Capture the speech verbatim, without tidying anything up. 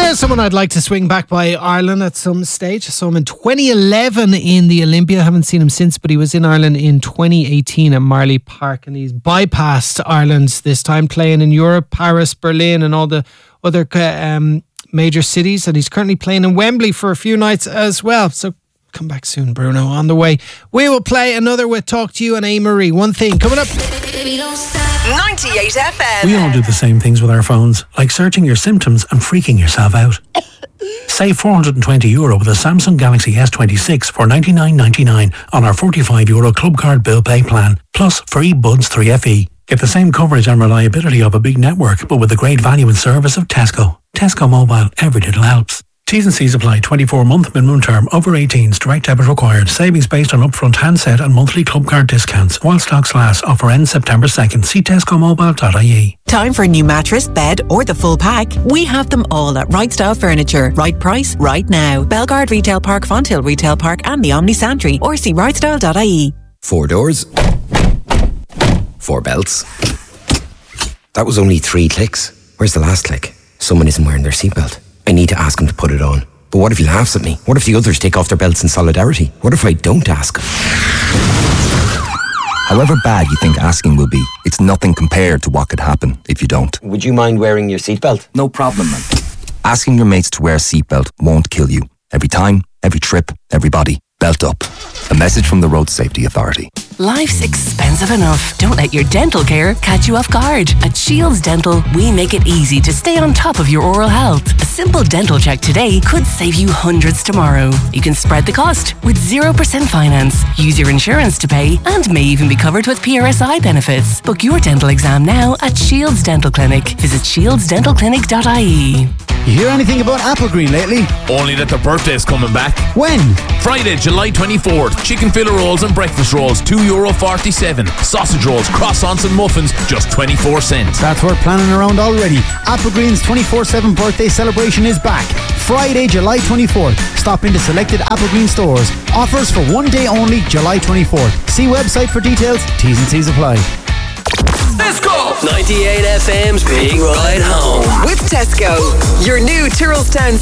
There's someone I'd like to swing back by Ireland at some stage. I saw him in twenty eleven in the Olympia. I haven't seen him since, but he was in Ireland in twenty eighteen at Marley Park, and he's bypassed Ireland this time, playing in Europe, Paris, Berlin, and all the other um, major cities. And he's currently playing in Wembley for a few nights as well. So come back soon, Bruno. On the way, we will play another with Talk to You and A. Marie. One thing coming up. ninety-eight F M. We all do the same things with our phones, like searching your symptoms and freaking yourself out. Save four hundred twenty euro with a Samsung Galaxy S twenty-six for ninety-nine ninety-nine on our forty-five euro club card bill pay plan, plus free Buds three F E. Get the same coverage and reliability of a big network, but with the great value and service of Tesco. Tesco Mobile, every little helps. T's and C's apply. twenty-four month minimum term. Over eighteens. Direct debit required. Savings based on upfront handset and monthly club card discounts. While stocks last. Offer ends September second. See tesco mobile dot I E. Time for a new mattress, bed or the full pack? We have them all at Right Style Furniture. Right price, right now. Belgard Retail Park, Fonthill Retail Park and the Omni Santry. Or see right style dot I E. Four doors. Four belts. That was only three clicks. Where's the last click? Someone isn't wearing their seatbelt. I need to ask him to put it on. But what if he laughs at me? What if the others take off their belts in solidarity? What if I don't ask him? However bad you think asking will be, it's nothing compared to what could happen if you don't. Would you mind wearing your seatbelt? No problem, man. Asking your mates to wear a seatbelt won't kill you. Every time, every trip, everybody, belt up. A message from the Road Safety Authority. Life's expensive enough. Don't let your dental care catch you off guard. At Shields Dental, we make it easy to stay on top of your oral health. A simple dental check today could save you hundreds tomorrow. You can spread the cost with zero percent finance, use your insurance to pay, and may even be covered with P R S I benefits. Book your dental exam now at Shields Dental Clinic. Visit shields dental clinic dot I E. You hear anything about Applegreen lately? Only that their birthday's coming back. When? Friday, July twenty-fourth. Chicken fillet rolls and breakfast rolls, two euro forty-seven. Sausage rolls, croissants and muffins, just twenty-four cents. That's worth planning around already. Applegreen's twenty-four seven birthday celebration is back. Friday, July twenty-fourth. Stop into selected Applegreen stores. Offers for one day only, July twenty-fourth. See website for details. T's and C's apply. Let's go! ninety-eight F M's Big Ride Home. With Tesco, your new Tyrrellstown